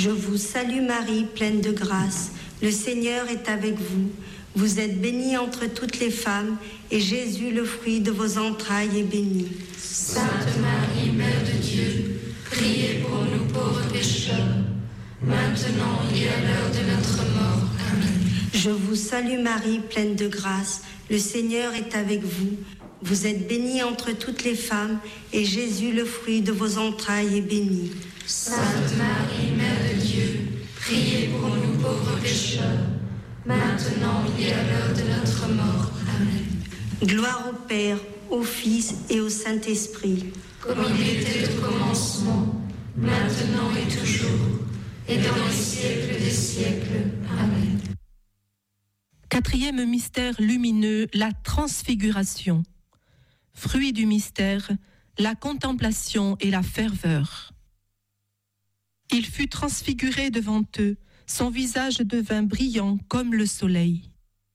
Je vous salue Marie, pleine de grâce. Le Seigneur est avec vous. Vous êtes bénie entre toutes les femmes, et Jésus, le fruit de vos entrailles, est béni. Sainte Marie, Mère de Dieu, priez pour nous pauvres pécheurs, maintenant et à l'heure de notre mort. Amen. Je vous salue Marie, pleine de grâce. Le Seigneur est avec vous. Vous êtes bénie entre toutes les femmes, et Jésus, le fruit de vos entrailles, est béni. Sainte Marie, Mère de Dieu, priez pour nous pauvres pécheurs, maintenant et à l'heure de notre mort. Amen. Gloire au Père, au Fils et au Saint-Esprit. Comme il était au commencement, maintenant et toujours, et dans les siècles des siècles. Amen. Quatrième mystère lumineux, la transfiguration. Fruit du mystère, la contemplation et la ferveur. Il fut transfiguré devant eux, son visage devint brillant comme le soleil.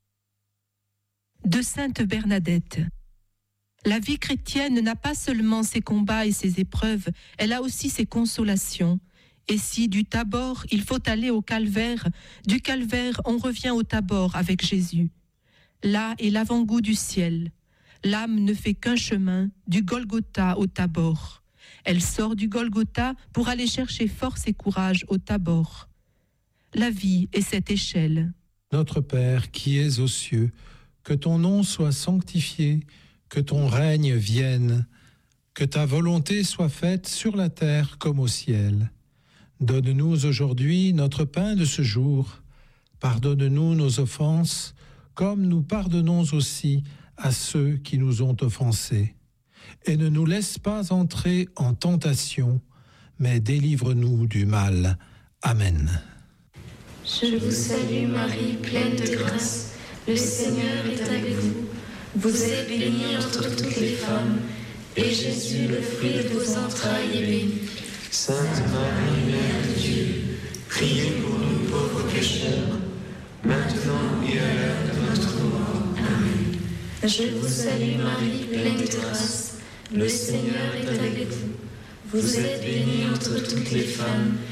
De Sainte Bernadette. La vie chrétienne n'a pas seulement ses combats et ses épreuves, elle a aussi ses consolations. Et si du Tabor, il faut aller au calvaire, du calvaire, on revient au Tabor avec Jésus. Là est l'avant-goût du ciel. L'âme ne fait qu'un chemin, du Golgotha au Tabor. Elle sort du Golgotha pour aller chercher force et courage au Tabor. La vie est cette échelle. Notre Père qui es aux cieux, que ton nom soit sanctifié, que ton règne vienne, que ta volonté soit faite sur la terre comme au ciel. Donne-nous aujourd'hui notre pain de ce jour. Pardonne-nous nos offenses, comme nous pardonnons aussi à ceux qui nous ont offensés. Et ne nous laisse pas entrer en tentation, mais délivre-nous du mal. Amen. Je vous salue Marie, pleine de grâce. Le Seigneur est avec vous. Vous êtes bénie entre toutes les femmes, et Jésus, le fruit de vos entrailles, est béni. Sainte Marie, Mère de Dieu, priez pour nous pauvres pécheurs, maintenant et à l'heure de notre mort. Amen. Je vous salue Marie, pleine de grâce. Le Seigneur est avec vous. Vous êtes bénie entre toutes les femmes,